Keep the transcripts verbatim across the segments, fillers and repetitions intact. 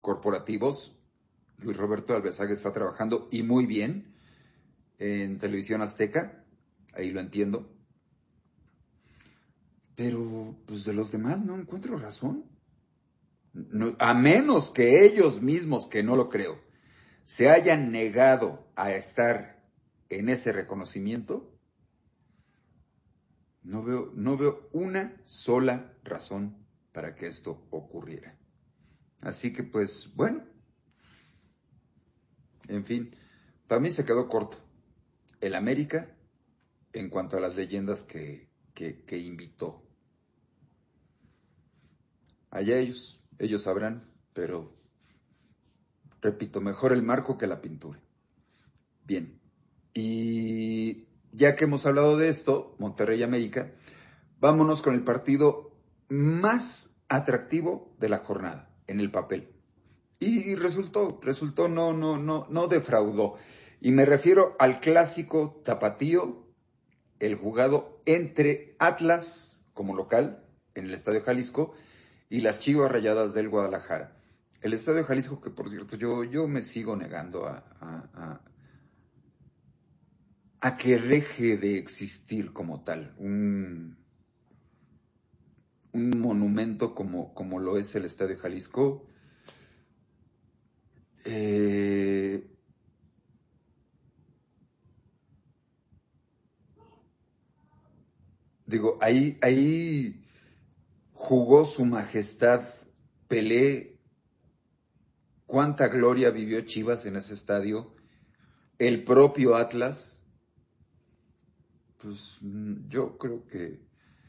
corporativos. Luis Roberto Alvesague está trabajando y muy bien en Televisión Azteca, ahí lo entiendo. Pero, pues de los demás no encuentro razón. No, a menos que ellos mismos, que no lo creo, se hayan negado a estar en ese reconocimiento, no veo, no veo una sola razón para que esto ocurriera. Así que, pues, bueno, en fin, para mí se quedó corto el América en cuanto a las leyendas que, que, que invitó. Allá ellos, ellos sabrán, pero repito, mejor el marco que la pintura. Bien, y ya que hemos hablado de esto, Monterrey América, vámonos con el partido más atractivo de la jornada, en el papel. Y resultó, resultó, no, no, no, no defraudó. Y me refiero al clásico tapatío, el jugado entre Atlas como local en el Estadio Jalisco y las Chivas Rayadas del Guadalajara. El Estadio Jalisco, que por cierto yo, yo me sigo negando a, a, a, a que deje de existir como tal, un, un monumento como, como lo es el Estadio Jalisco. Eh, digo, ahí, ahí jugó su majestad Pelé. Cuánta gloria vivió Chivas en ese estadio. El propio Atlas. Pues yo creo que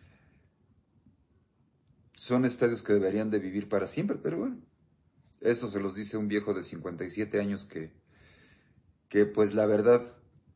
son estadios que deberían de vivir para siempre, pero bueno, eso se los dice un viejo de cincuenta y siete años que, que pues la verdad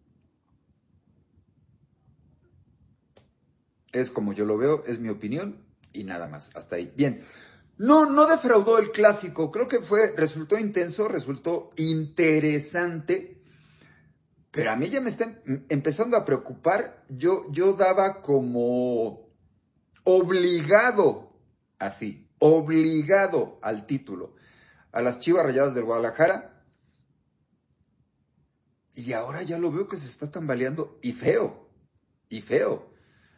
es como yo lo veo, es mi opinión y nada más, hasta ahí. Bien, no, no defraudó el clásico, creo que fue, resultó intenso, resultó interesante, pero a mí ya me está empezando a preocupar. Yo, yo daba como obligado, así, obligado al título a las Chivas Rayadas del Guadalajara, y ahora ya lo veo que se está tambaleando, y feo, y feo.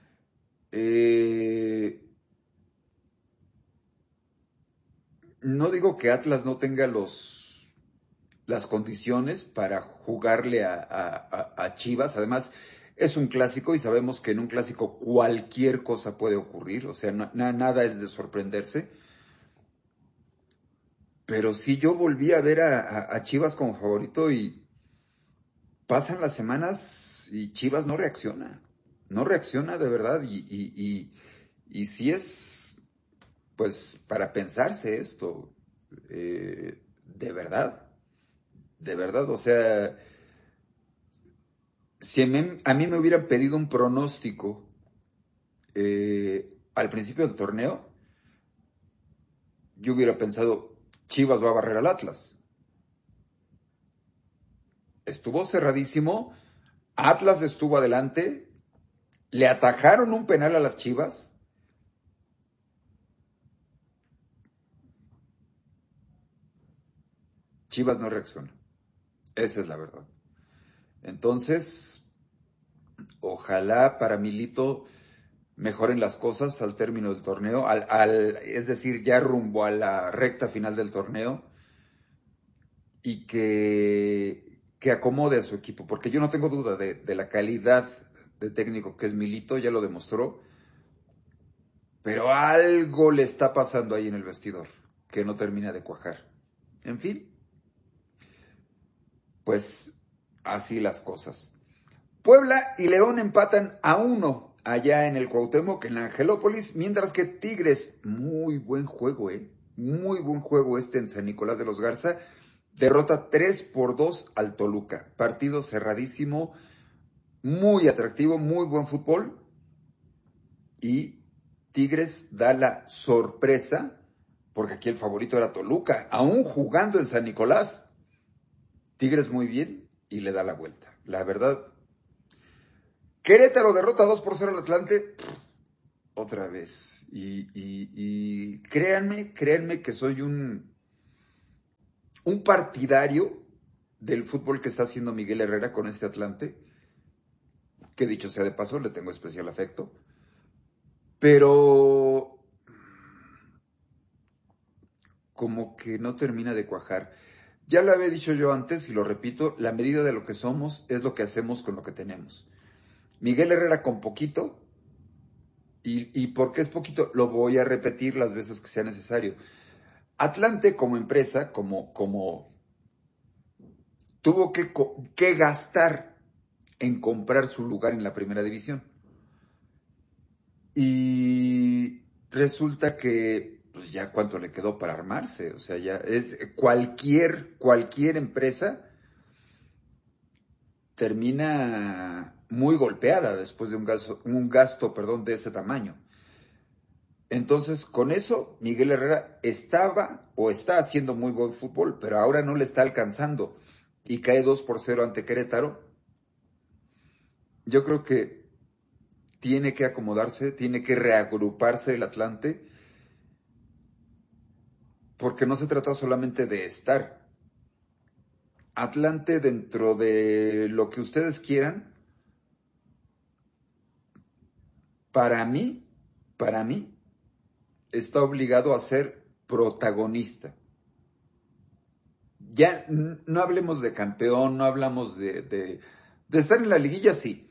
Eh, no digo que Atlas no tenga los, las condiciones para jugarle a, a, a Chivas, además es un clásico y sabemos que en un clásico cualquier cosa puede ocurrir, o sea, no, na, nada es de sorprenderse. Pero sí, yo volví a ver a, a, a Chivas como favorito y pasan las semanas y Chivas no reacciona. No reacciona de verdad y, y, y, y sí es, pues, para pensarse esto, eh, de verdad, de verdad. O sea, si a mí, a mí me hubieran pedido un pronóstico eh, al principio del torneo, yo hubiera pensado, Chivas va a barrer al Atlas. Estuvo cerradísimo, Atlas estuvo adelante, le atajaron un penal a las Chivas. Chivas no reacciona. Esa es la verdad. Entonces, ojalá para Milito mejoren las cosas al término del torneo, al, al, es decir, ya rumbo a la recta final del torneo, y que, que acomode a su equipo, porque yo no tengo duda de, de la calidad de técnico que es Milito, ya lo demostró, pero algo le está pasando ahí en el vestidor, que no termina de cuajar. En fin, pues así las cosas. Puebla y León empatan a uno allá en el Cuauhtémoc, en la Angelópolis, mientras que Tigres, muy buen juego, eh, muy buen juego este en San Nicolás de los Garza, derrota tres por dos al Toluca. Partido cerradísimo, muy atractivo, muy buen fútbol, y Tigres da la sorpresa, porque aquí el favorito era Toluca, aún jugando en San Nicolás. Tigres muy bien y le da la vuelta. La verdad, Querétaro derrota dos por cero al Atlante, otra vez. Y, y, y créanme, créanme que soy un, un partidario del fútbol que está haciendo Miguel Herrera con este Atlante, que dicho sea de paso, le tengo especial afecto, pero como que no termina de cuajar. Ya lo había dicho yo antes y lo repito, la medida de lo que somos es lo que hacemos con lo que tenemos. Miguel Herrera con poquito, y, y porque es poquito, lo voy a repetir las veces que sea necesario. Atlante como empresa, como, como tuvo que, que gastar en comprar su lugar en la primera división. Y resulta que pues ya cuánto le quedó para armarse, o sea, ya es cualquier, cualquier empresa termina muy golpeada después de un gasto, un gasto, perdón, de ese tamaño. Entonces, con eso, Miguel Herrera estaba o está haciendo muy buen fútbol, pero ahora no le está alcanzando y cae dos por cero ante Querétaro. Yo creo que tiene que acomodarse, tiene que reagruparse el Atlante, porque no se trata solamente de estar. Atlante, dentro de lo que ustedes quieran, para mí, para mí, está obligado a ser protagonista. Ya no hablemos de campeón, no hablamos de, de, de estar en la liguilla, sí,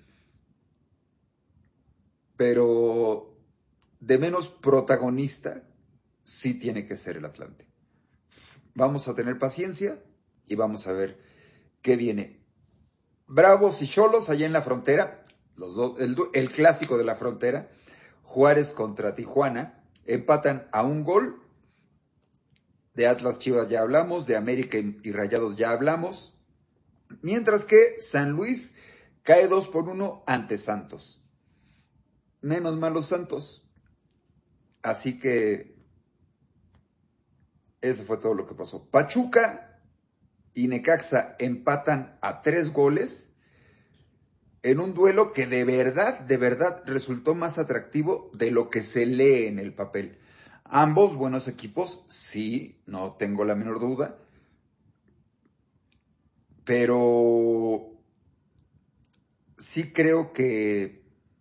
pero de menos protagonista sí tiene que ser el Atlante. Vamos a tener paciencia y vamos a ver qué viene. Bravos y Xolos allá en la frontera, los dos, el, el clásico de la frontera, Juárez contra Tijuana, empatan a un gol. De Atlas Chivas ya hablamos, de América y Rayados ya hablamos, mientras que San Luis cae dos por uno ante Santos. Menos mal los Santos. Así que eso fue todo lo que pasó. Pachuca y Necaxa empatan a tres goles en un duelo que de verdad, de verdad resultó más atractivo de lo que se lee en el papel. Ambos buenos equipos, sí, no tengo la menor duda, pero sí creo que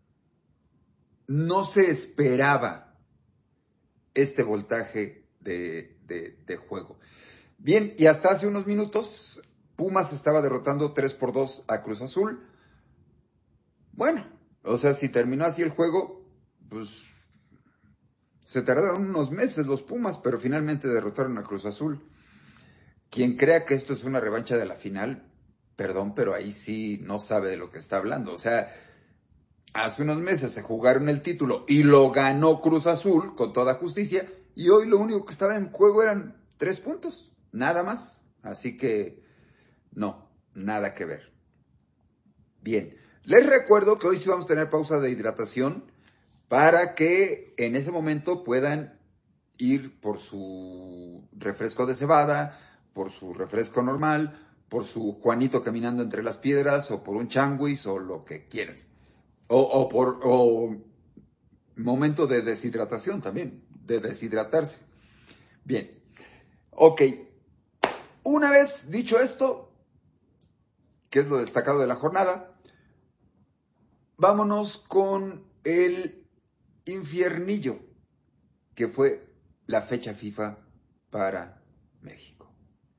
no se esperaba este voltaje de, de, de juego. Bien, y hasta hace unos minutos, Pumas estaba derrotando tres por dos a Cruz Azul. Bueno, o sea, si terminó así el juego, pues se tardaron unos meses los Pumas, pero finalmente derrotaron a Cruz Azul. Quien crea que esto es una revancha de la final, perdón, pero ahí sí no sabe de lo que está hablando. O sea, hace unos meses se jugaron el título y lo ganó Cruz Azul con toda justicia, y hoy lo único que estaba en juego eran tres puntos, nada más. Así que no, nada que ver. Bien, les recuerdo que hoy sí vamos a tener pausa de hidratación para que en ese momento puedan ir por su refresco de cebada, por su refresco normal, por su Juanito caminando entre las piedras, o por un changuis, o lo que quieran. O, o por o momento de deshidratación también, de deshidratarse. Bien, ok. Una vez dicho esto, que es lo destacado de la jornada, vámonos con el infiernillo, que fue la fecha FIFA para México.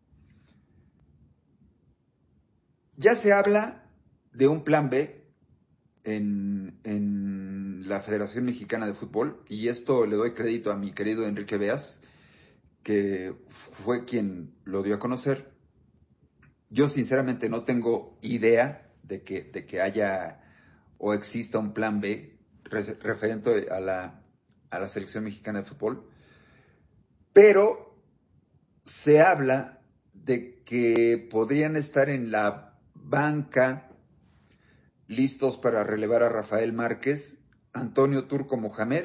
Ya se habla de un plan B en, en la Federación Mexicana de Fútbol, y esto le doy crédito a mi querido Enrique Beas, que fue quien lo dio a conocer. Yo sinceramente no tengo idea de que, de que haya o exista un plan B referente a la, a la selección mexicana de fútbol, pero se habla de que podrían estar en la banca listos para relevar a Rafael Márquez, Antonio Turco Mohamed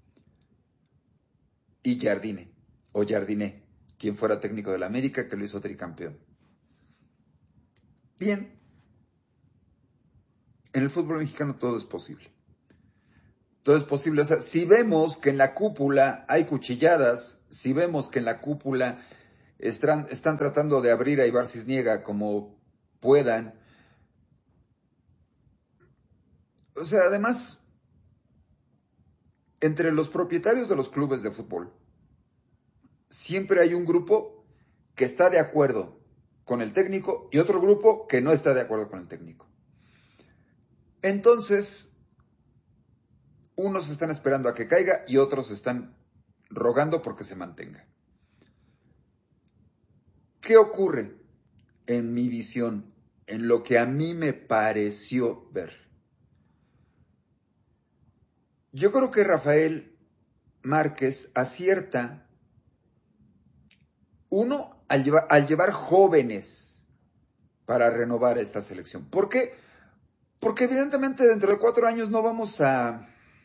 y Jardine, o Jardiné, quien fuera técnico de la América, que lo hizo tricampeón. Bien, en el fútbol mexicano todo es posible. Todo es posible. O sea, si vemos que en la cúpula hay cuchilladas, si vemos que en la cúpula están, están tratando de abrir a Ibar Cisniega como puedan. O sea, además, entre los propietarios de los clubes de fútbol, siempre hay un grupo que está de acuerdo con el técnico y otro grupo que no está de acuerdo con el técnico. Entonces, unos están esperando a que caiga y otros están rogando porque se mantenga. ¿Qué ocurre en mi visión, en lo que a mí me pareció ver? Yo creo que Rafael Márquez acierta, uno, al llevar, al llevar jóvenes para renovar esta selección. ¿Por qué? Porque evidentemente dentro de cuatro años no vamos a,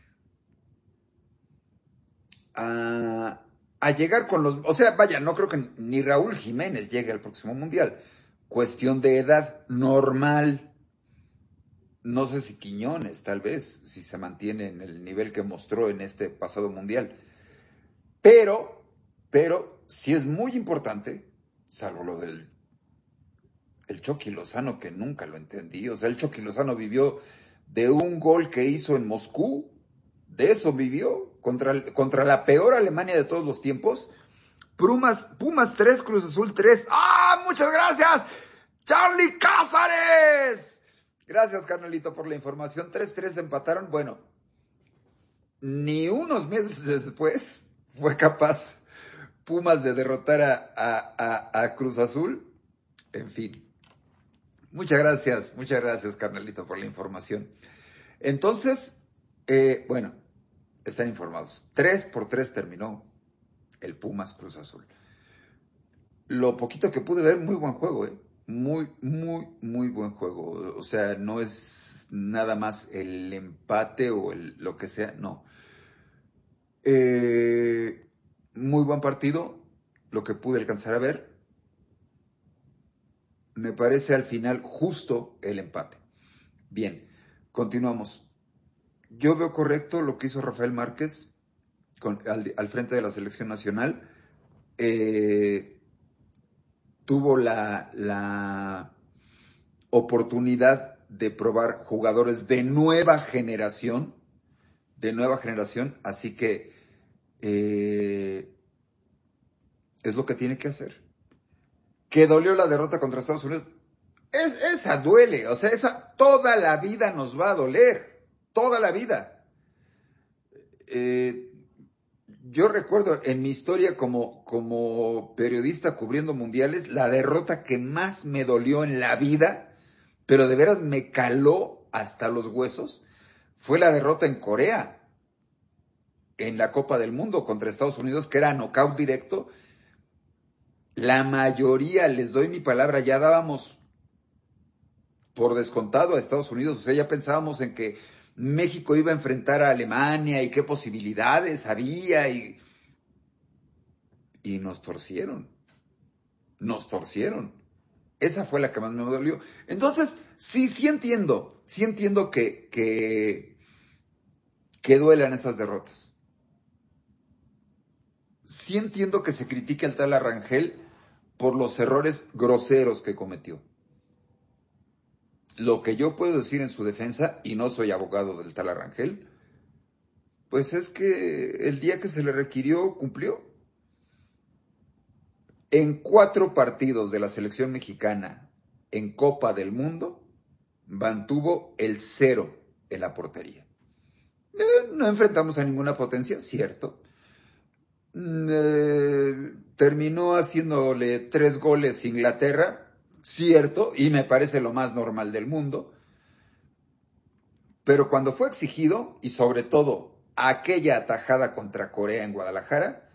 a, a llegar con los... O sea, vaya, no creo que ni Raúl Jiménez llegue al próximo Mundial. Cuestión de edad normal. No sé si Quiñones, tal vez, si se mantiene en el nivel que mostró en este pasado Mundial. Pero, pero, sí es muy importante, salvo lo del el Chucky Lozano, que nunca lo entendí. O sea, el Chucky Lozano vivió de un gol que hizo en Moscú, de eso vivió, contra, contra la peor Alemania de todos los tiempos. Pumas, Pumas tres, Cruz Azul tres. ¡Ah, muchas gracias! ¡Charlie Cázares! Gracias, carnalito, por la información. tres tres empataron. Bueno, ni unos meses después fue capaz Pumas de derrotar a, a, a, a Cruz Azul. En fin. Muchas gracias, muchas gracias, carnalito, por la información. Entonces, eh, bueno, están informados. Tres por tres terminó el Pumas Cruz Azul. Lo poquito que pude ver, muy buen juego, ¿eh? Muy, muy, muy buen juego. O sea, no es nada más el empate o el, lo que sea, no. Eh, muy buen partido, lo que pude alcanzar a ver. Me parece al final justo el empate. Bien, continuamos. Yo veo correcto lo que hizo Rafael Márquez con, al, al frente de la selección nacional. Eh, tuvo la, la oportunidad de probar jugadores de nueva generación, de nueva generación, así que eh, es lo que tiene que hacer. ¿Que dolió la derrota contra Estados Unidos? Es, esa duele, o sea, esa toda la vida nos va a doler, toda la vida. Eh, yo recuerdo en mi historia como, como periodista cubriendo mundiales, la derrota que más me dolió en la vida, pero de veras me caló hasta los huesos, fue la derrota en Corea, en la Copa del Mundo contra Estados Unidos, que era nocaut directo. La mayoría, les doy mi palabra, ya dábamos por descontado a Estados Unidos. O sea, ya pensábamos en que México iba a enfrentar a Alemania y qué posibilidades había y, y nos torcieron. Nos torcieron. Esa fue la que más me dolió. Entonces, sí, sí entiendo, sí entiendo que, que, que duelan esas derrotas. Sí entiendo que se critique al tal Arrangel por los errores groseros que cometió. Lo que yo puedo decir en su defensa, y no soy abogado del tal Arrangel, pues es que el día que se le requirió, cumplió. En cuatro partidos de la selección mexicana en Copa del Mundo, mantuvo el cero en la portería. Eh, no enfrentamos a ninguna potencia, cierto. Eh, terminó haciéndole tres goles Inglaterra, cierto, y me parece lo más normal del mundo. Pero cuando fue exigido, y sobre todo aquella atajada contra Corea en Guadalajara,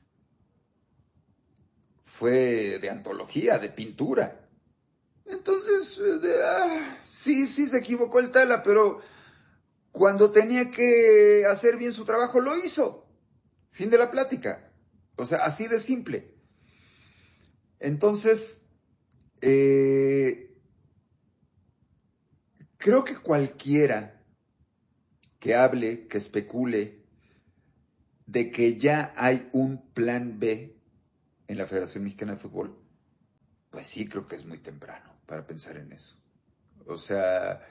fue de antología, de pintura. Entonces, de, ah, sí, sí se equivocó el Tala, pero cuando tenía que hacer bien su trabajo, lo hizo. Fin de la plática. O sea, así de simple. Entonces, eh, creo que cualquiera que hable, que especule de que ya hay un plan B en la Federación Mexicana de Fútbol, pues sí creo que es muy temprano para pensar en eso. O sea,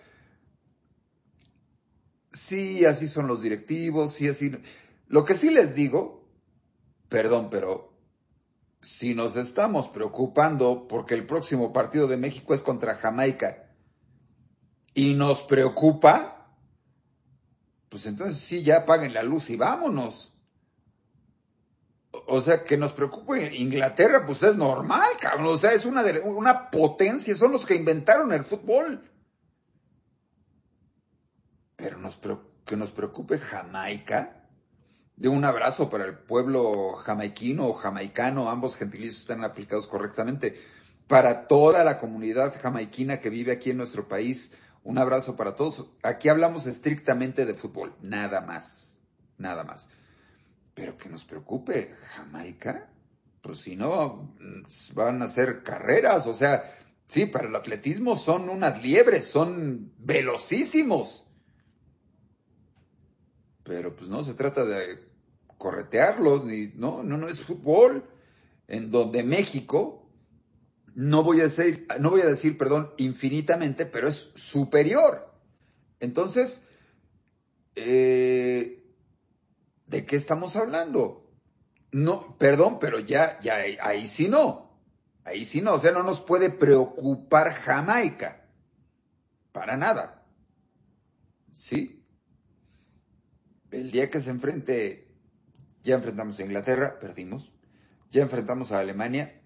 sí, así son los directivos, sí, así. Lo que sí les digo, perdón, pero si nos estamos preocupando porque el próximo partido de México es contra Jamaica y nos preocupa, pues entonces sí, ya apaguen la luz y vámonos. O sea, que nos preocupe Inglaterra, pues es normal, cabrón. O sea, es una, de, una potencia, son los que inventaron el fútbol. Pero nos, que nos preocupe Jamaica, de un abrazo para el pueblo jamaiquino o jamaicano, ambos gentilicios están aplicados correctamente. Para toda la comunidad jamaiquina que vive aquí en nuestro país, un abrazo para todos. Aquí hablamos estrictamente de fútbol, nada más, nada más. Pero que nos preocupe Jamaica, pues si no, van a ser carreras, o sea, sí, para el atletismo son unas liebres, son velocísimos. Pero pues no se trata de corretearlos, ni, no, no, no es fútbol, en donde México, no voy a decir, no voy a decir, perdón, infinitamente, pero es superior. Entonces, eh, ¿de qué estamos hablando? No, perdón, pero ya, ya, ahí sí no. Ahí sí no, o sea, no nos puede preocupar Jamaica. Para nada. ¿Sí? El día que se enfrente, ya enfrentamos a Inglaterra, perdimos. Ya enfrentamos a Alemania,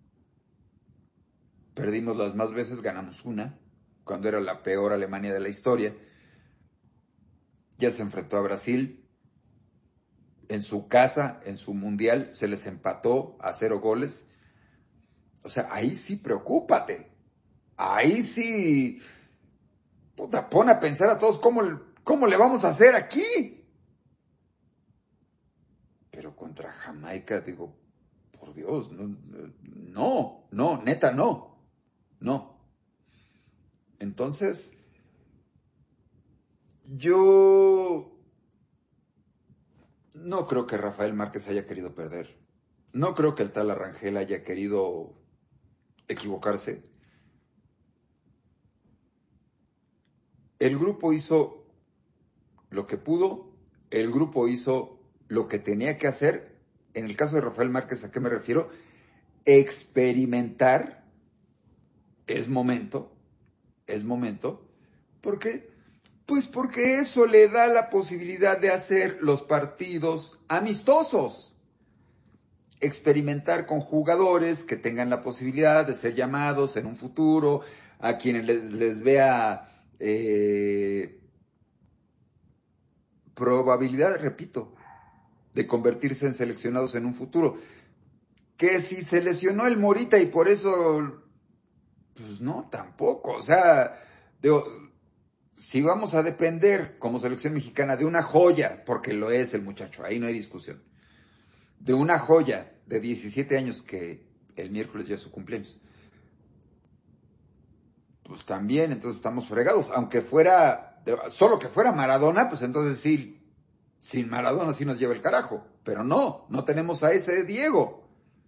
perdimos las más veces, ganamos una, cuando era la peor Alemania de la historia. Ya se enfrentó a Brasil, en su casa, en su mundial, se les empató a cero goles. O sea, ahí sí preocúpate. Ahí sí, puta, pon a pensar a todos cómo, cómo le vamos a hacer aquí. Pero contra Jamaica, digo, por Dios, no, no, no, neta, no, no. Entonces, yo no creo que Rafael Márquez haya querido perder. No creo que el tal Arrangel haya querido equivocarse. El grupo hizo lo que pudo, el grupo hizo lo que tenía que hacer. En el caso de Rafael Márquez, ¿a qué me refiero? Experimentar. Es momento, es momento. ¿Por qué? Pues porque eso le da la posibilidad de hacer los partidos amistosos. Experimentar con jugadores que tengan la posibilidad de ser llamados en un futuro, a quienes les, les vea eh, probabilidad, repito, de convertirse en seleccionados en un futuro. Que si se lesionó el Morita y por eso, pues no, tampoco. O sea, digo, si vamos a depender como selección mexicana de una joya, porque lo es el muchacho, ahí no hay discusión, de una joya de diecisiete años que el miércoles ya es su cumpleaños, pues también, entonces estamos fregados. Aunque fuera, solo que fuera Maradona, pues entonces sí, sin Maradona sí nos lleva el carajo. Pero no, no tenemos a ese Diego.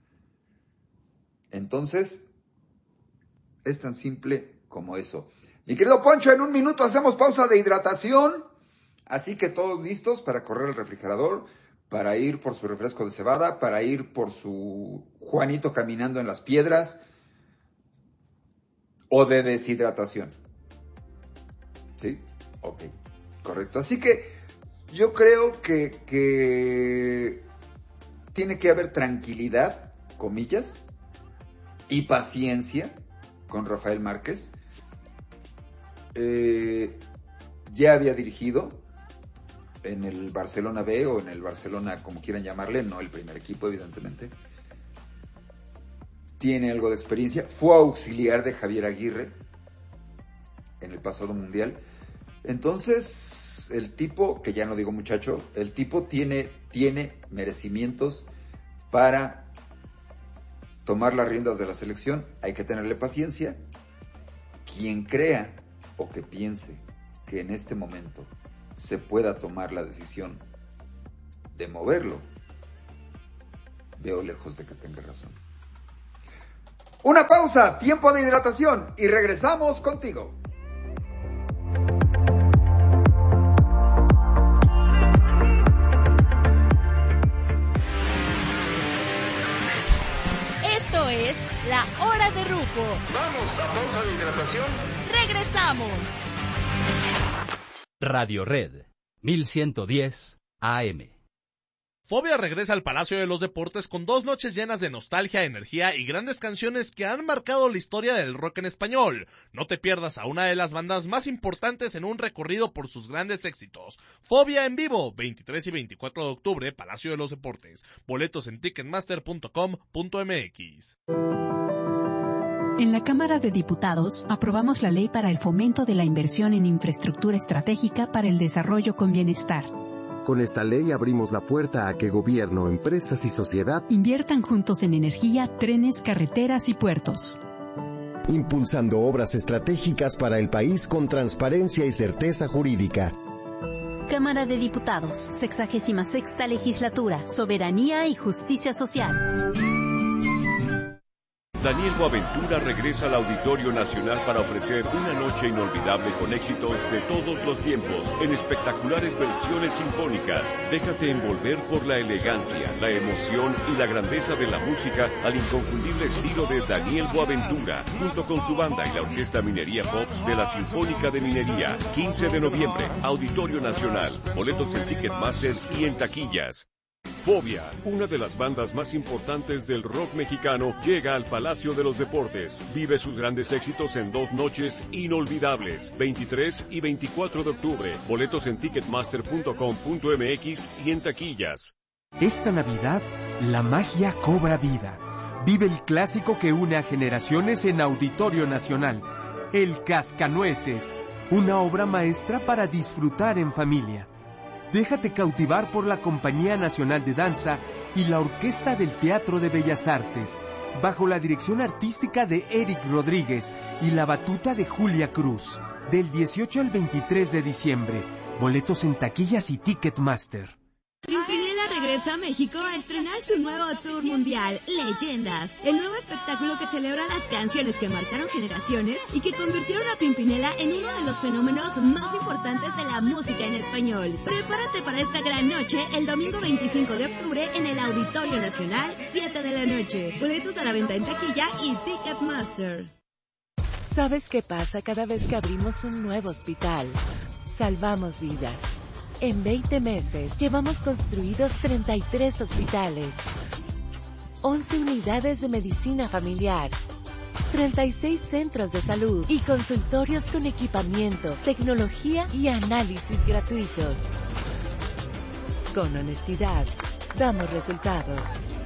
Entonces, es tan simple como eso. Mi querido Poncho, en un minuto hacemos pausa de hidratación. Así que todos listos para correr al refrigerador, para ir por su refresco de cebada, para ir por su Juanito caminando en las piedras o de deshidratación. ¿Sí? Ok, correcto. Así que yo creo que, que tiene que haber tranquilidad, comillas, y paciencia con Rafael Márquez. Eh, ya había dirigido en el Barcelona B o en el Barcelona, como quieran llamarle, no el primer equipo, evidentemente. Tiene algo de experiencia. Fue auxiliar de Javier Aguirre en el pasado mundial. Entonces, el tipo, que ya no digo muchacho, el tipo tiene, tiene merecimientos para tomar las riendas de la selección. Hay que tenerle paciencia. Quien crea o que piense que en este momento se pueda tomar la decisión de moverlo, veo lejos de que tenga razón. Una pausa, tiempo de hidratación y regresamos contigo. Esto es La Hora de Rufo. Vamos a pausa de hidratación. Regresamos. Radio Red, mil ciento diez A M. Fobia regresa al Palacio de los Deportes con dos noches llenas de nostalgia, energía y grandes canciones que han marcado la historia del rock en español. No te pierdas a una de las bandas más importantes en un recorrido por sus grandes éxitos. Fobia en vivo, veintitrés y veinticuatro de octubre, Palacio de los Deportes. Boletos en ticketmaster punto com punto m x. En la Cámara de Diputados aprobamos la Ley para el Fomento de la Inversión en Infraestructura Estratégica para el Desarrollo con Bienestar. Con esta ley abrimos la puerta a que gobierno, empresas y sociedad inviertan juntos en energía, trenes, carreteras y puertos, impulsando obras estratégicas para el país con transparencia y certeza jurídica. Cámara de Diputados, sexagésima sexta Legislatura, Soberanía y Justicia Social. Daniel Boaventura regresa al Auditorio Nacional para ofrecer una noche inolvidable con éxitos de todos los tiempos, en espectaculares versiones sinfónicas. Déjate envolver por la elegancia, la emoción y la grandeza de la música al inconfundible estilo de Daniel Boaventura, junto con su banda y la Orquesta Minería Pops de la Sinfónica de Minería. quince de noviembre, Auditorio Nacional. Boletos en Ticketmaster y en taquillas. Fobia, una de las bandas más importantes del rock mexicano, llega al Palacio de los Deportes. Vive sus grandes éxitos en dos noches inolvidables, veintitrés y veinticuatro de octubre. Boletos en ticketmaster punto com punto m x y en taquillas. Esta Navidad, la magia cobra vida. Vive el clásico que une a generaciones en Auditorio Nacional, El Cascanueces, una obra maestra para disfrutar en familia. Déjate cautivar por la Compañía Nacional de Danza y la Orquesta del Teatro de Bellas Artes, bajo la dirección artística de Eric Rodríguez y la batuta de Julia Cruz. Del dieciocho al veintitrés de diciembre. Boletos en taquillas y Ticketmaster. Pimpinela regresa a México a estrenar su nuevo tour mundial, Leyendas, el nuevo espectáculo que celebra las canciones que marcaron generaciones y que convirtieron a Pimpinela en uno de los fenómenos más importantes de la música en español. Prepárate para esta gran noche el domingo veinticinco de octubre en el Auditorio Nacional, siete de la noche. Boletos a la venta en taquilla y Ticketmaster. ¿Sabes qué pasa cada vez que abrimos un nuevo hospital? Salvamos vidas. En veinte meses, llevamos construidos treinta y tres hospitales, once unidades de medicina familiar, treinta y seis centros de salud y consultorios con equipamiento, tecnología y análisis gratuitos. Con honestidad, damos resultados.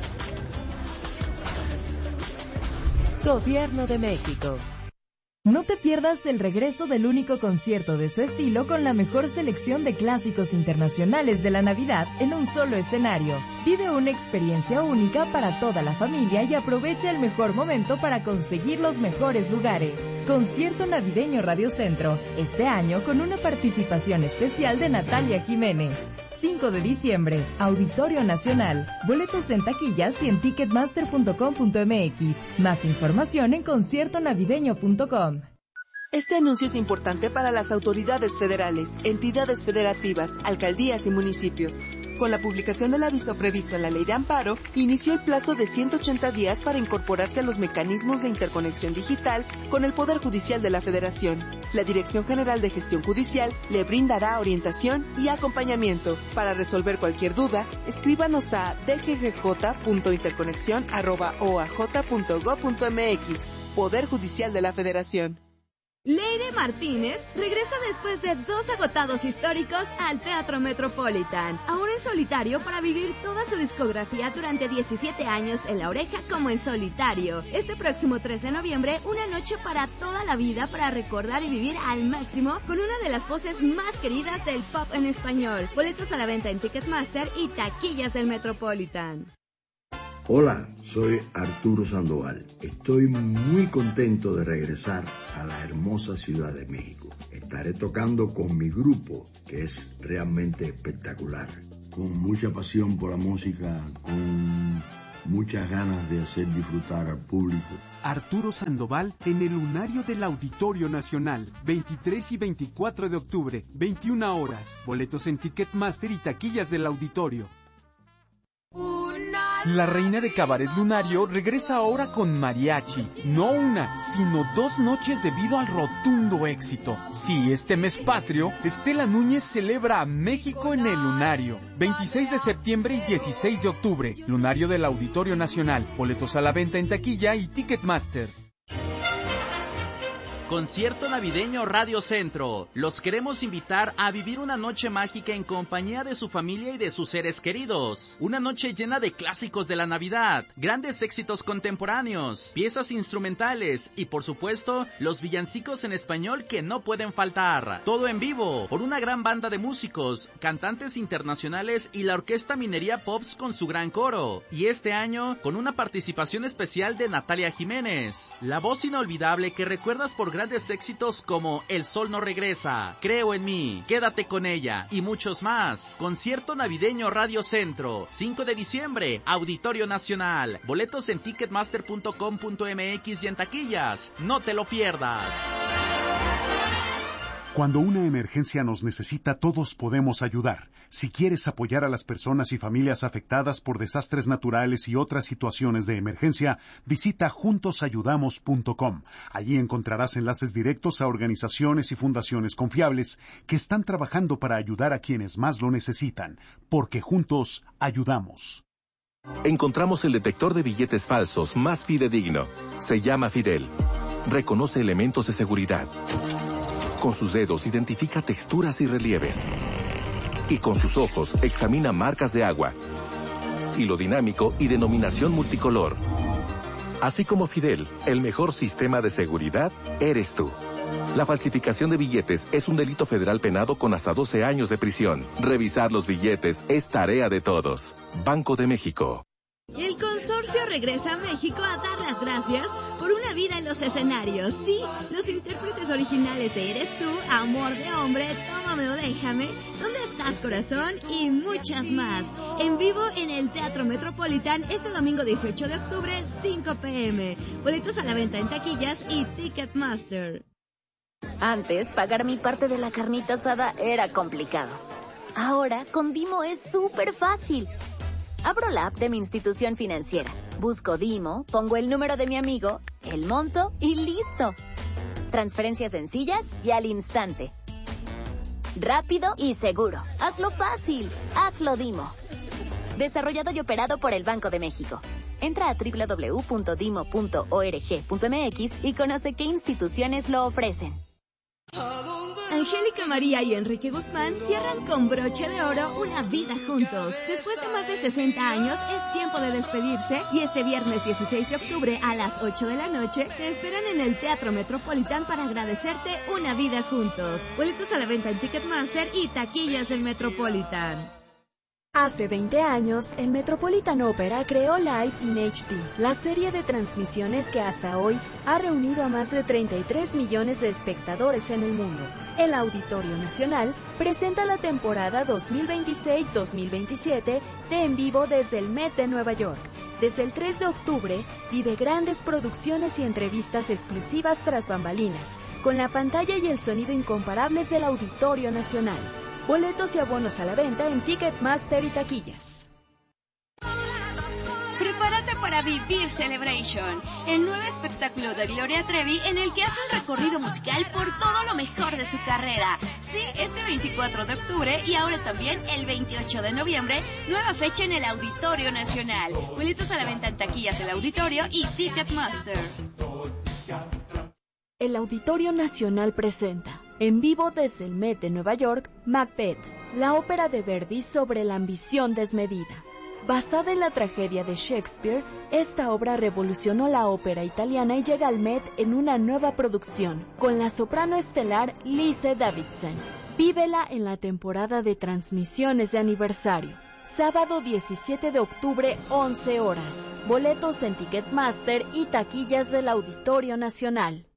Gobierno de México. No te pierdas el regreso del único concierto de su estilo con la mejor selección de clásicos internacionales de la Navidad en un solo escenario. Vive una experiencia única para toda la familia y aprovecha el mejor momento para conseguir los mejores lugares. Concierto Navideño Radio Centro, este año con una participación especial de Natalia Jiménez. cinco de diciembre, Auditorio Nacional. Boletos en taquillas y en ticketmaster punto com punto m x. Más información en concierto navideño punto com. Este anuncio es importante para las autoridades federales, entidades federativas, alcaldías y municipios. Con la publicación del aviso previsto en la Ley de Amparo, inició el plazo de ciento ochenta días para incorporarse a los mecanismos de interconexión digital con el Poder Judicial de la Federación. La Dirección General de Gestión Judicial le brindará orientación y acompañamiento. Para resolver cualquier duda, escríbanos a d g g j punto interconexión arroba o a j punto gob punto m x. Poder Judicial de la Federación. Leire Martínez regresa después de dos agotados históricos al Teatro Metropolitan, ahora en solitario para vivir toda su discografía durante diecisiete años en La Oreja como en solitario. Este próximo tres de noviembre, una noche para toda la vida para recordar y vivir al máximo con una de las voces más queridas del pop en español. Boletos a la venta en Ticketmaster y taquillas del Metropolitan. Hola, soy Arturo Sandoval. Estoy muy contento de regresar a la hermosa Ciudad de México. Estaré tocando con mi grupo, que es realmente espectacular. Con mucha pasión por la música, con muchas ganas de hacer disfrutar al público. Arturo Sandoval en el Lunario del Auditorio Nacional, veintitrés y veinticuatro de octubre, veintiuna horas. Boletos en Ticketmaster y taquillas del auditorio. La reina de Cabaret Lunario regresa ahora con mariachi. No una, sino dos noches debido al rotundo éxito. Sí, este mes patrio, Estela Núñez celebra a México en el Lunario. veintiséis de septiembre y dieciséis de octubre. Lunario del Auditorio Nacional. Boletos a la venta en taquilla y Ticketmaster. Concierto navideño Radio Centro. Los queremos invitar a vivir una noche mágica en compañía de su familia y de sus seres queridos. Una noche llena de clásicos de la Navidad, grandes éxitos contemporáneos, piezas instrumentales y por supuesto, los villancicos en español que no pueden faltar. Todo en vivo, por una gran banda de músicos, cantantes internacionales y la Orquesta Minería Pops con su gran coro. Y este año, con una participación especial de Natalia Jiménez, la voz inolvidable que recuerdas por grandes éxitos como El Sol No Regresa, Creo en Mí, Quédate con Ella y muchos más. Concierto navideño Radio Centro, cinco de diciembre, Auditorio Nacional. Boletos en ticketmaster punto com punto m x y en taquillas. No te lo pierdas. Cuando una emergencia nos necesita, todos podemos ayudar. Si quieres apoyar a las personas y familias afectadas por desastres naturales y otras situaciones de emergencia, visita juntos ayudamos punto com. Allí encontrarás enlaces directos a organizaciones y fundaciones confiables que están trabajando para ayudar a quienes más lo necesitan, porque juntos ayudamos. Encontramos el detector de billetes falsos más fidedigno. Se llama Fidel. Reconoce elementos de seguridad. Con sus dedos identifica texturas y relieves. Y con sus ojos examina marcas de agua. Hilo dinámico y denominación multicolor. Así como Fidel, el mejor sistema de seguridad eres tú. La falsificación de billetes es un delito federal penado con hasta doce años de prisión. Revisar los billetes es tarea de todos. Banco de México. El consorcio regresa a México a dar las gracias por una vida en los escenarios. Sí, los intérpretes originales de Eres Tú, Amor de Hombre, Tómame o Déjame, ¿Dónde estás, corazón? Y muchas más. En vivo en el Teatro Metropolitan este domingo dieciocho de octubre, cinco pe eme. Boletos a la venta en taquillas y Ticketmaster. Antes, pagar mi parte de la carnita asada era complicado. Ahora, con Dimo es súper fácil. Abro la app de mi institución financiera, busco Dimo, pongo el número de mi amigo, el monto y listo. Transferencias sencillas y al instante. Rápido y seguro. Hazlo fácil. Hazlo Dimo. Desarrollado y operado por el Banco de México. Entra a doble u doble u doble u punto dimo punto org punto eme equis y conoce qué instituciones lo ofrecen. Angélica María y Enrique Guzmán cierran con broche de oro una vida juntos. Después de más de sesenta años, es tiempo de despedirse y este viernes dieciséis de octubre a las ocho de la noche te esperan en el Teatro Metropolitan para agradecerte una vida juntos. Boletos a la venta en Ticketmaster y taquillas del Metropolitan. Hace veinte años, el Metropolitan Opera creó Live in hache de, la serie de transmisiones que hasta hoy ha reunido a más de treinta y tres millones de espectadores en el mundo. El Auditorio Nacional presenta la temporada dos mil veintiséis dos mil veintisiete de En Vivo desde el Met de Nueva York. Desde el tres de octubre, vive grandes producciones y entrevistas exclusivas tras bambalinas, con la pantalla y el sonido incomparables del Auditorio Nacional. Boletos y abonos a la venta en Ticketmaster y taquillas. Prepárate para vivir Celebration, el nuevo espectáculo de Gloria Trevi en el que hace un recorrido musical por todo lo mejor de su carrera. Sí, este veinticuatro de octubre y ahora también el veintiocho de noviembre, nueva fecha en el Auditorio Nacional. Boletos a la venta en taquillas del Auditorio y Ticketmaster. El Auditorio Nacional presenta, en vivo desde el Met de Nueva York, Macbeth, la ópera de Verdi sobre la ambición desmedida. Basada en la tragedia de Shakespeare, esta obra revolucionó la ópera italiana y llega al Met en una nueva producción, con la soprano estelar Lise Davidson. Vívela en la temporada de transmisiones de aniversario. Sábado diecisiete de octubre, once horas. Boletos en Ticketmaster y taquillas del Auditorio Nacional.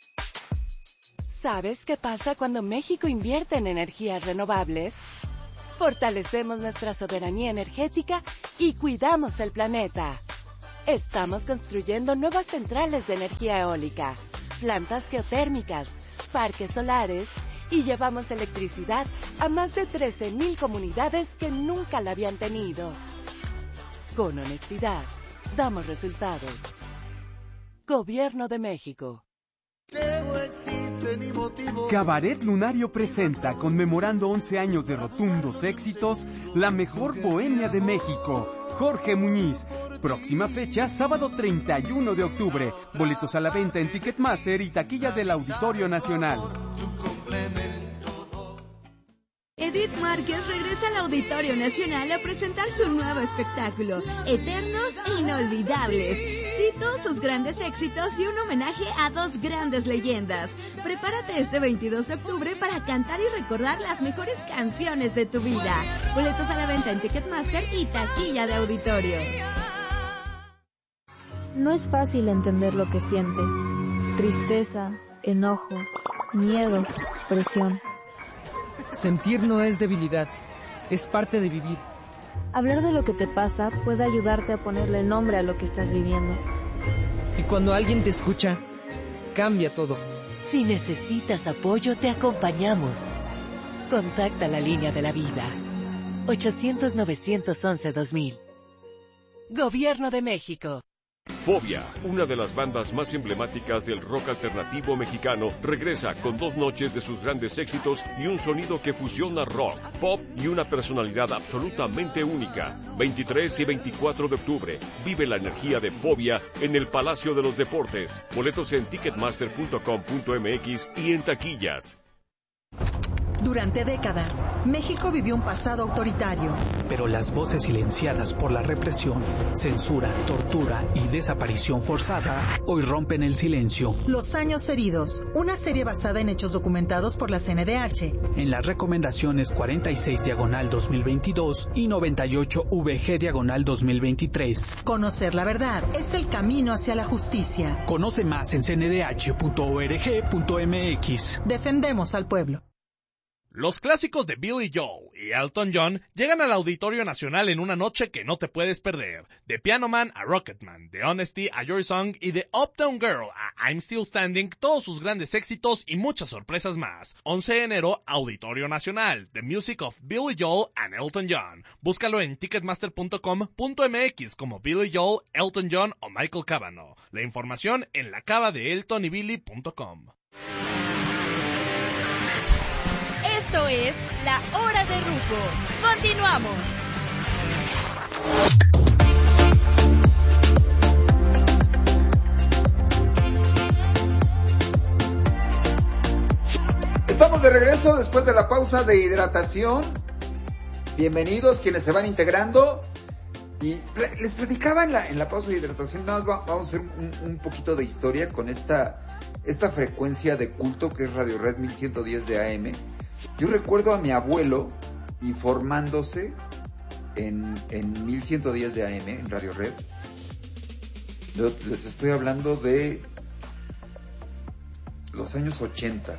¿Sabes qué pasa cuando México invierte en energías renovables? fortalecemos nuestra soberanía energética y cuidamos el planeta. Estamos construyendo nuevas centrales de energía eólica, plantas geotérmicas, parques solares y llevamos electricidad a más de trece mil comunidades que nunca la habían tenido. Con honestidad, damos resultados. Gobierno de México. Cabaret Lunario presenta, conmemorando once años de rotundos éxitos, la mejor bohemia de México, Jorge Muñiz. Próxima fecha, sábado treinta y uno de octubre. Boletos a la venta en Ticketmaster y taquilla del Auditorio Nacional. Edith Márquez regresa al Auditorio Nacional a presentar su nuevo espectáculo, Eternos e Inolvidables. Cito sus grandes éxitos y un homenaje a dos grandes leyendas. Prepárate este veintidós de octubre para cantar y recordar las mejores canciones de tu vida. Boletos a la venta en Ticketmaster y taquilla de Auditorio. No es fácil entender lo que sientes. Tristeza, enojo, miedo, presión. Sentir no es debilidad, es parte de vivir. Hablar de lo que te pasa puede ayudarte a ponerle nombre a lo que estás viviendo. Y cuando alguien te escucha, cambia todo. Si necesitas apoyo, te acompañamos. Contacta la línea de la vida. ochocientos, novecientos once, dos mil. Gobierno de México. Fobia, una de las bandas más emblemáticas del rock alternativo mexicano, regresa con dos noches de sus grandes éxitos y un sonido que fusiona rock, pop y una personalidad absolutamente única. veintitrés y veinticuatro de octubre, vive la energía de Fobia en el Palacio de los Deportes. Boletos en ticketmaster punto com punto m x y en taquillas. Durante décadas, México vivió un pasado autoritario. Pero las voces silenciadas por la represión, censura, tortura y desaparición forzada hoy rompen el silencio. Los años heridos, una serie basada en hechos documentados por la C N D H. En las recomendaciones cuarenta y seis diagonal dos mil veintidós y noventa y ocho V G diagonal dos mil veintitrés. Conocer la verdad es el camino hacia la justicia. Conoce más en c n d h punto org punto m x. Defendemos al pueblo. Los clásicos de Billy Joel y Elton John llegan al Auditorio Nacional en una noche que no te puedes perder. De Piano Man a Rocketman, de Honesty a Your Song y de Uptown Girl a I'm Still Standing, todos sus grandes éxitos y muchas sorpresas más. once de enero, Auditorio Nacional, The Music of Billy Joel and Elton John. Búscalo en ticketmaster punto com punto m x como Billy Joel, Elton John o Michael Cavanaugh. La información en la cava de elton y billy punto com. Esto es La Hora de Rufo. Continuamos. Estamos de regreso después de la pausa de hidratación. Bienvenidos quienes se van integrando. Y les platicaba en la, en la pausa de hidratación, nada más va, vamos a hacer un, un poquito de historia con esta, esta frecuencia de culto que es Radio Red mil ciento diez de A M. Yo recuerdo a mi abuelo informándose en, en mil ciento diez de A M, en Radio Red. Yo les estoy hablando de los años ochenta.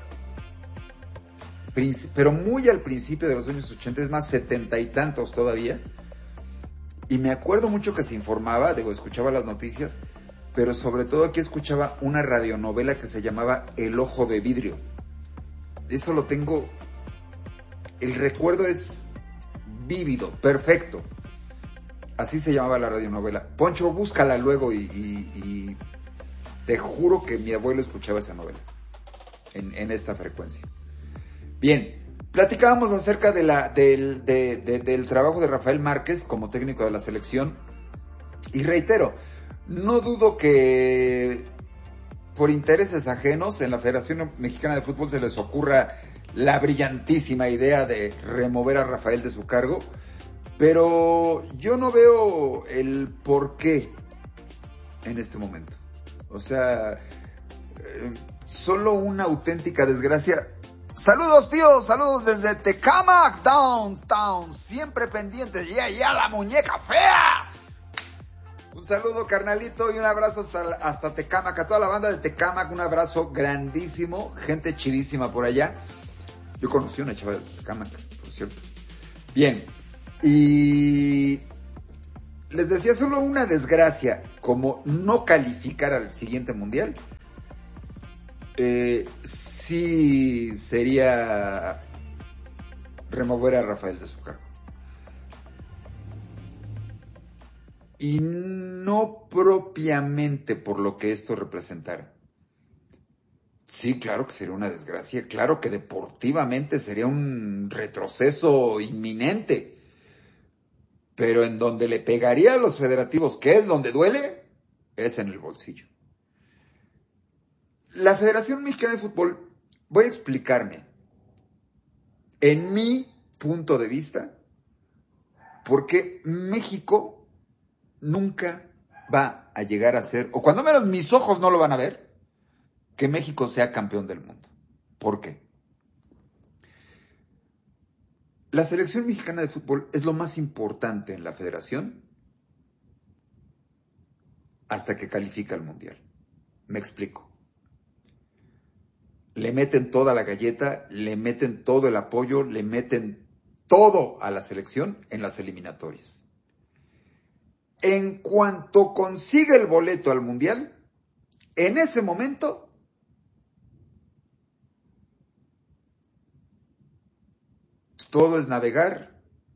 Pero muy al principio de los años ochenta, es más, setenta y tantos todavía. Y me acuerdo mucho que se informaba, digo, escuchaba las noticias, pero sobre todo aquí escuchaba una radionovela que se llamaba El Ojo de Vidrio. Eso lo tengo... El recuerdo es vívido, perfecto. Así se llamaba la radionovela. Poncho, búscala luego y, y, y te juro que mi abuelo escuchaba esa novela en, en esta frecuencia. Bien, platicábamos acerca de la, del, de, de, del trabajo de Rafael Márquez como técnico de la selección. Y reitero, no dudo que por intereses ajenos en la Federación Mexicana de Fútbol se les ocurra la brillantísima idea de remover a Rafael de su cargo, pero yo no veo el por qué en este momento. O sea, eh, solo una auténtica desgracia. Saludos, tíos, saludos desde Tecámac, Downtown, siempre pendientes, ya, yeah, ya, yeah, la muñeca fea. Un saludo, carnalito, y un abrazo hasta, hasta Tecámac, a toda la banda de Tecámac, un abrazo grandísimo, gente chidísima por allá. Yo conocí a una chava de Tecámac, por cierto. Bien, y les decía, solo una desgracia como no calificar al siguiente mundial, eh, sí sería remover a Rafael de su cargo. Y no propiamente por lo que esto representara. Sí, claro que sería una desgracia, claro que deportivamente sería un retroceso inminente, pero en donde le pegaría a los federativos, que es donde duele, es en el bolsillo. La Federación Mexicana de Fútbol, voy a explicarme, en mi punto de vista, por qué México nunca va a llegar a ser, o cuando menos mis ojos no lo van a ver, que México sea campeón del mundo. ¿Por qué? La selección mexicana de fútbol es lo más importante en la federación hasta que califica al mundial. Me explico. Le meten toda la galleta, le meten todo el apoyo, le meten todo a la selección en las eliminatorias. En cuanto consiga el boleto al mundial, en ese momento todo es navegar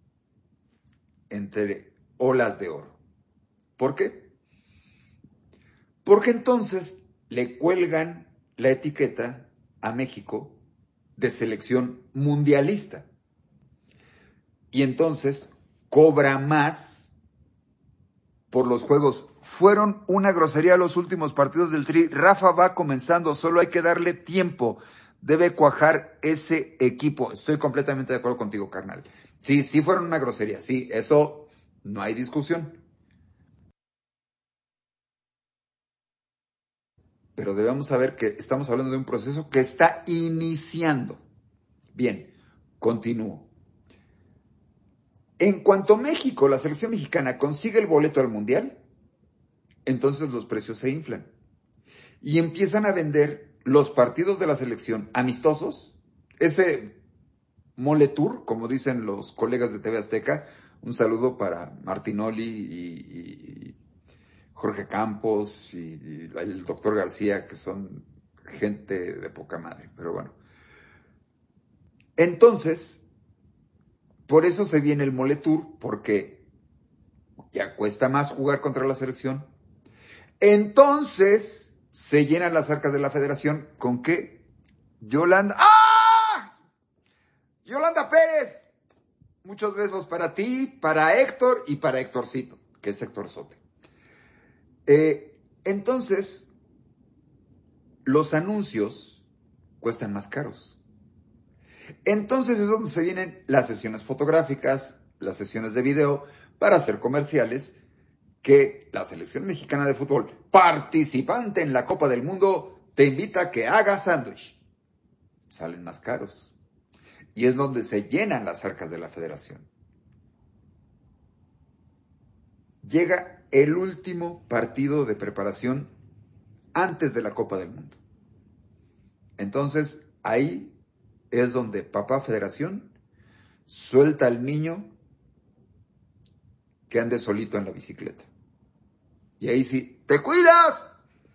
entre olas de oro. ¿Por qué? Porque entonces le cuelgan la etiqueta a México de selección mundialista. Y entonces cobra más por los juegos. Fueron una grosería los últimos partidos del Tri. Rafa va comenzando, solo hay que darle tiempo. Debe cuajar ese equipo. Estoy completamente de acuerdo contigo, carnal. Sí, sí fueron una grosería. Sí, eso no hay discusión. Pero debemos saber que estamos hablando de un proceso que está iniciando. Bien, continúo. En cuanto México, la selección mexicana, consigue el boleto al mundial, entonces los precios se inflan. Y empiezan a vender los partidos de la selección amistosos, ese mole tour, como dicen los colegas de T V Azteca. Un saludo para Martinoli y, y Jorge Campos y, y el doctor García, que son gente de poca madre, pero bueno. Entonces, por eso se viene el mole tour, porque ya cuesta más jugar contra la selección. Entonces se llenan las arcas de la federación con que Yolanda... ¡Ah! Yolanda Pérez. Muchos besos para ti, para Héctor y para Héctorcito, que es Héctor Sote. Eh, entonces, los anuncios cuestan más caros. Entonces es donde se vienen las sesiones fotográficas, las sesiones de video, para hacer comerciales que la selección mexicana de fútbol, participante en la Copa del Mundo, te invita a que hagas sándwich. Salen más caros. Y es donde se llenan las arcas de la federación. Llega el último partido de preparación antes de la Copa del Mundo. Entonces, ahí es donde papá federación suelta al niño que ande solito en la bicicleta. Y ahí sí, ¡te cuidas!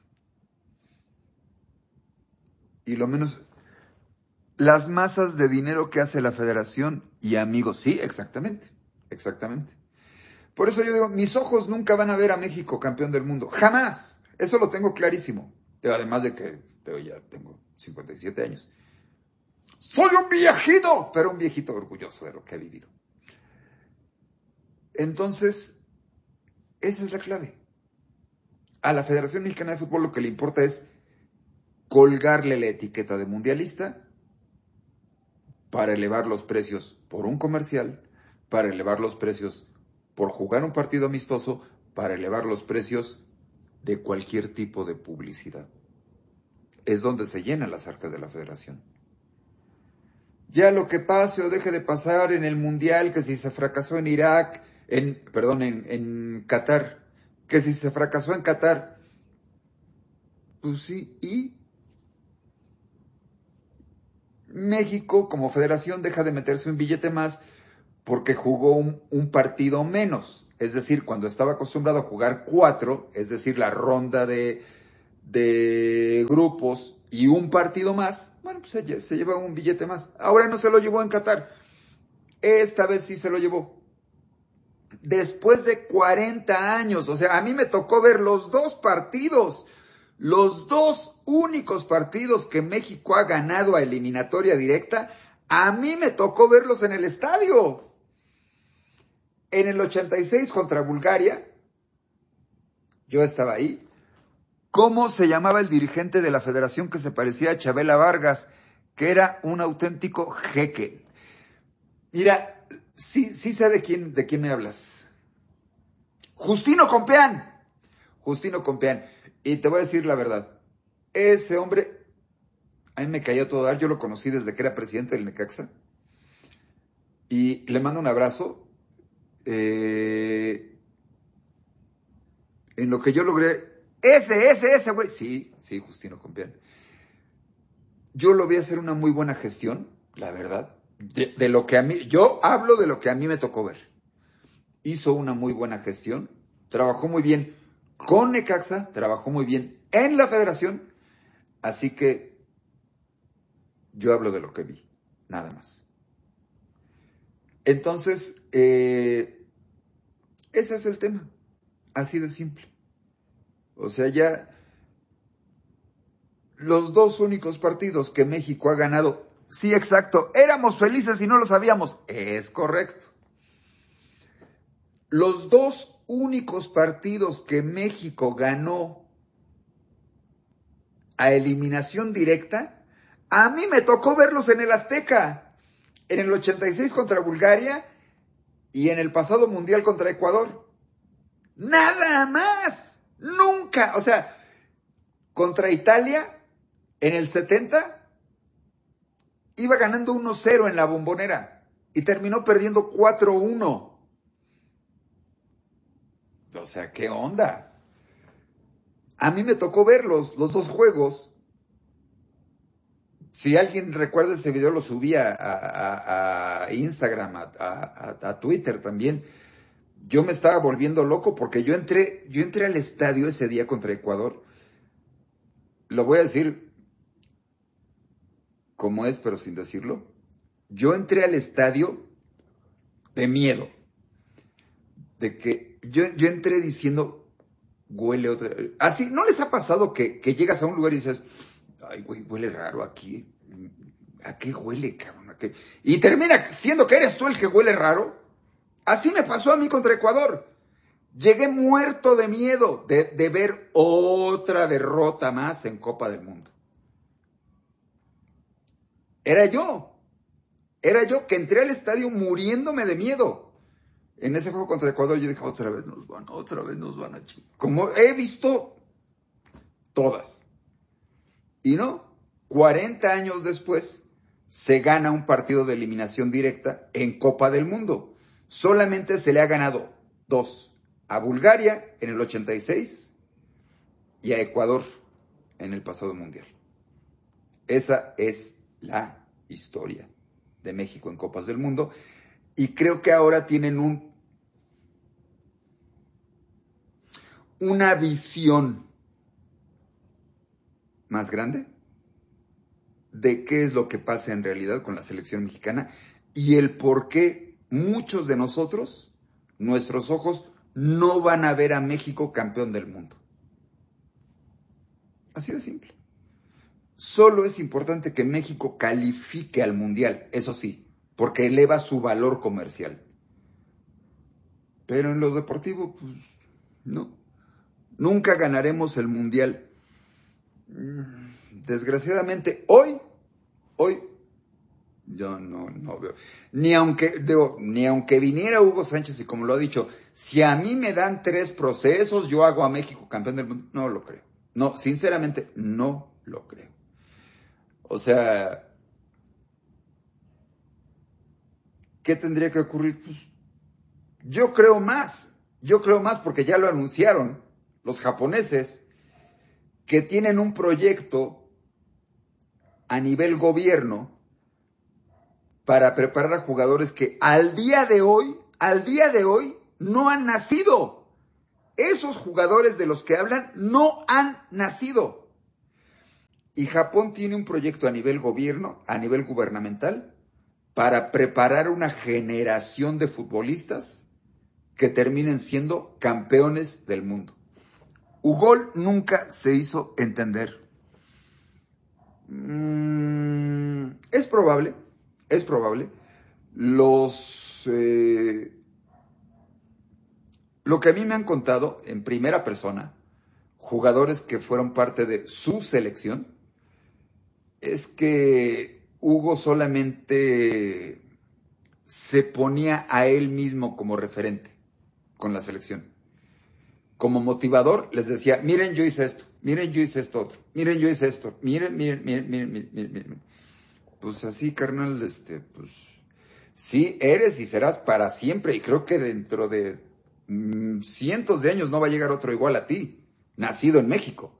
Y lo menos, las masas de dinero que hace la federación y amigos, sí, exactamente, exactamente. Por eso yo digo, mis ojos nunca van a ver a México campeón del mundo, jamás. Eso lo tengo clarísimo. Además de que ya tengo cincuenta y siete años. Soy un viejito, pero un viejito orgulloso de lo que he vivido. Entonces, esa es la clave. A la Federación Mexicana de Fútbol lo que le importa es colgarle la etiqueta de mundialista para elevar los precios por un comercial, para elevar los precios por jugar un partido amistoso, para elevar los precios de cualquier tipo de publicidad. Es donde se llenan las arcas de la Federación. Ya lo que pase o deje de pasar en el mundial, que si se fracasó en Irak, en, perdón, en, en Qatar, que si se fracasó en Qatar, pues sí, y México como federación deja de meterse un billete más porque jugó un, un partido menos. Es decir, cuando estaba acostumbrado a jugar cuatro, es decir, la ronda de, de grupos y un partido más, bueno, pues se, se lleva un billete más. Ahora no se lo llevó en Qatar. Esta vez sí se lo llevó. Después de cuarenta años, o sea, a mí me tocó ver los dos partidos, los dos únicos partidos que México ha ganado a eliminatoria directa, a mí me tocó verlos en el estadio. En el ochenta y seis contra Bulgaria, yo estaba ahí. ¿Cómo se llamaba el dirigente de la federación que se parecía a Chabela Vargas? Que era un auténtico jeque. Mira, sí, sí sé de quién, de quién me hablas. Justino Compeán. Justino Compeán. Y te voy a decir la verdad. Ese hombre, a mí me cayó todo dar. Yo lo conocí desde que era presidente del Necaxa. Y le mando un abrazo. Eh, en lo que yo logré, ese, ese, ese güey, sí, sí, Justino Compeán. Yo lo vi hacer una muy buena gestión, la verdad, de, de lo que a mí, yo hablo de lo que a mí me tocó ver. Hizo una muy buena gestión, trabajó muy bien con Necaxa, trabajó muy bien en la federación, así que yo hablo de lo que vi, nada más. Entonces, eh, ese es el tema, así de simple. O sea, ya los dos únicos partidos que México ha ganado, sí, exacto, éramos felices y no lo sabíamos, es correcto. Los dos únicos partidos que México ganó a eliminación directa, a mí me tocó verlos en el Azteca. En el ochenta y seis contra Bulgaria y en el pasado mundial contra Ecuador. Nada más. Nunca. O sea, contra Italia, en el setenta, iba ganando uno cero en la Bombonera y terminó perdiendo cuatro uno. O sea, ¿qué onda? A mí me tocó verlos, los dos juegos. Si alguien recuerda ese video, lo subí a, a, a Instagram, a, a, a Twitter también. Yo me estaba volviendo loco porque yo entré, yo entré al estadio ese día contra Ecuador. Lo voy a decir como es, pero sin decirlo. Yo entré al estadio de miedo. De que yo, yo entré diciendo, huele otra vez. Así, ¿no les ha pasado que, que llegas a un lugar y dices, ay, güey, huele raro aquí? ¿A qué huele, cabrón? ¿A qué? Y termina siendo que eres tú el que huele raro. Así me pasó a mí contra Ecuador. Llegué muerto de miedo de, de ver otra derrota más en Copa del Mundo. Era yo. Era yo que entré al estadio muriéndome de miedo. En ese juego contra Ecuador yo dije, otra vez nos van, otra vez nos van a chingar. Como he visto todas. Y no, cuarenta años después se gana un partido de eliminación directa en Copa del Mundo. Solamente se le ha ganado dos. A Bulgaria en el ochenta y seis y a Ecuador en el pasado mundial. Esa es la historia de México en Copas del Mundo. Y creo que ahora tienen un, una visión más grande de qué es lo que pasa en realidad con la selección mexicana y el por qué muchos de nosotros, nuestros ojos, no van a ver a México campeón del mundo. Así de simple. Solo es importante que México califique al Mundial, eso sí, porque eleva su valor comercial. Pero en lo deportivo, pues, no. Nunca ganaremos el Mundial. Desgraciadamente, hoy, hoy, yo no, no veo. Ni aunque, digo, ni aunque viniera Hugo Sánchez y como lo ha dicho, si a mí me dan tres procesos, yo hago a México campeón del mundo. No lo creo. No, sinceramente, no lo creo. O sea, ¿qué tendría que ocurrir? Pues, yo creo más. Yo creo más porque ya lo anunciaron los japoneses, que tienen un proyecto a nivel gobierno para preparar a jugadores que al día de hoy, al día de hoy, no han nacido. Esos jugadores de los que hablan no han nacido. Y Japón tiene un proyecto a nivel gobierno, a nivel gubernamental, para preparar una generación de futbolistas que terminen siendo campeones del mundo. Ugol nunca se hizo entender. Mm, es probable, es probable. Los... Eh, lo que a mí me han contado en primera persona, jugadores que fueron parte de su selección, es que Hugo solamente se ponía a él mismo como referente con la selección. Como motivador les decía, miren, yo hice esto, miren, yo hice esto otro, miren, yo hice esto, miren, miren, miren, miren, miren, miren, miren. Pues así, carnal, este, pues, sí, eres y serás para siempre, y creo que dentro de mmm, cientos de años no va a llegar otro igual a ti, nacido en México.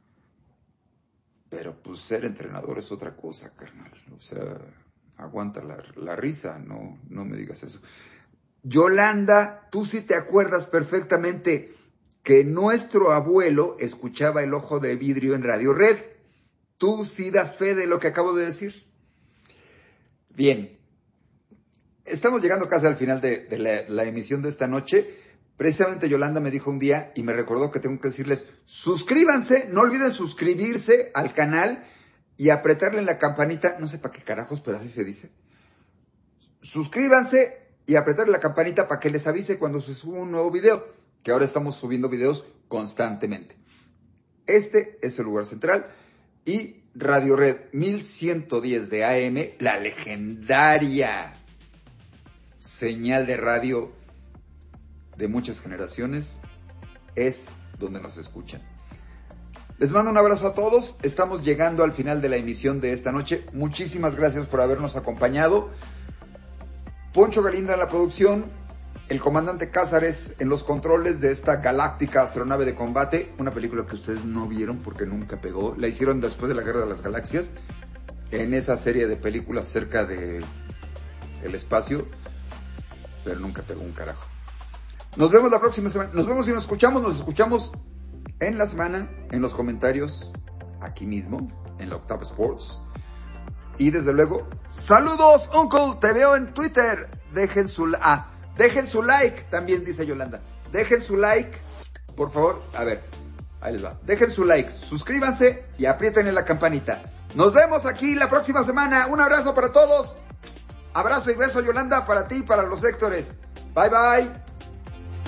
Pero pues ser entrenador es otra cosa, carnal. O sea, aguanta la, la risa, no, no me digas eso. Yolanda, tú sí te acuerdas perfectamente que nuestro abuelo escuchaba El Ojo de Vidrio en Radio Red. Tú sí das fe de lo que acabo de decir. Bien, estamos llegando casi al final de, de la, la emisión de esta noche. Precisamente Yolanda me dijo un día y me recordó que tengo que decirles, suscríbanse, no olviden suscribirse al canal y apretarle en la campanita, no sé para qué carajos, pero así se dice. Suscríbanse y apretarle la campanita para que les avise cuando se suba un nuevo video, que ahora estamos subiendo videos constantemente. Este es el lugar central y Radio Red mil ciento diez de A M, la legendaria señal de radio de muchas generaciones, es donde nos escuchan. Les mando un abrazo a todos. Estamos llegando al final de la emisión de esta noche. Muchísimas gracias por habernos acompañado. Poncho Galinda en la producción, el comandante Cázares en los controles de esta galáctica astronave de combate, una película que ustedes no vieron porque nunca pegó. La hicieron después de la Guerra de las Galaxias, en esa serie de películas cerca de el espacio, pero nunca pegó un carajo. Nos vemos la próxima semana. Nos vemos y nos escuchamos. Nos escuchamos en la semana, en los comentarios, aquí mismo, en la Octava Sports. Y desde luego, saludos, Uncle. Te veo en Twitter. Dejen su, ah, dejen su like, también dice Yolanda. Dejen su like, por favor. A ver, ahí les va. Dejen su like, suscríbanse y aprieten en la campanita. Nos vemos aquí la próxima semana. Un abrazo para todos. Abrazo y beso, Yolanda, para ti y para los Héctores. Bye, bye.